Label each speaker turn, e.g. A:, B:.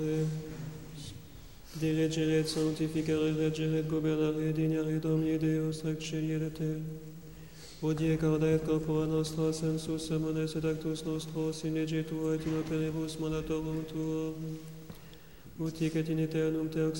A: Dirigere et sanctificare, reggere et gobernare, dignare Domini Deus, rec scegliere te. Hodie cauda et corpora nostra sensus sermones et actus nostros in lege tua et in operibus mandatorum tuum. Ut hic et in aeternum te